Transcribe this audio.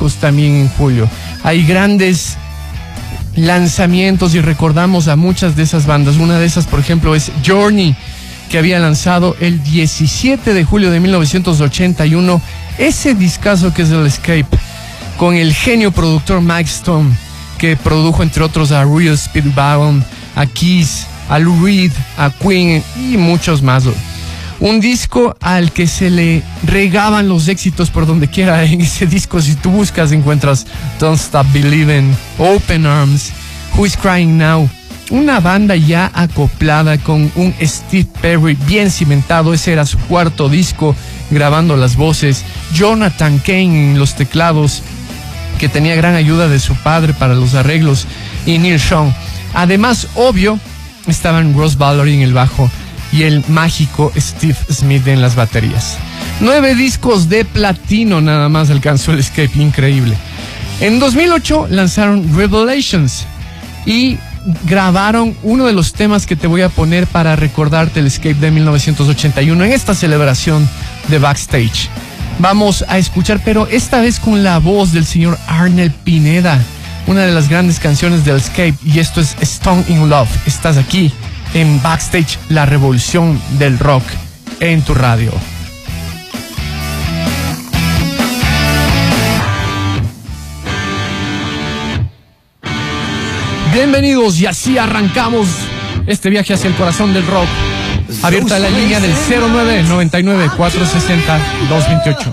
discos también en julio. Hay grandes lanzamientos y recordamos a muchas de esas bandas. Una de esas, por ejemplo, es Journey, que había lanzado el 17 de julio de 1981 ese discazo que es el Escape, con el genio productor Mike Stone, que produjo entre otros a Real Speedwagon, a Kiss, a Lou Reed, a Queen y muchos más. Un disco al que se le regaban los éxitos por donde quiera. En ese disco, si tú buscas, encuentras Don't Stop Believing, Open Arms, Who Is Crying Now. Una banda ya acoplada con un Steve Perry bien cimentado. Ese era su cuarto disco, grabando las voces. Jonathan Cain en los teclados, que tenía gran ayuda de su padre para los arreglos, y Neil Young. Además, obvio, estaban Ross Valory en el bajo y el mágico Steve Smith en las baterías. 9 discos de platino nada más alcanzó el Escape, increíble. En 2008 lanzaron Revelations y grabaron uno de los temas que te voy a poner para recordarte el Escape de 1981 en esta celebración de Backstage. Vamos a escuchar, pero esta vez con la voz del señor Arnel Pineda, una de las grandes canciones del Escape, y esto es Stone in Love. Estás aquí en Backstage, la revolución del rock en tu radio. Bienvenidos, y así arrancamos este viaje hacia el corazón del rock. Abierta la línea del 0999 460 228.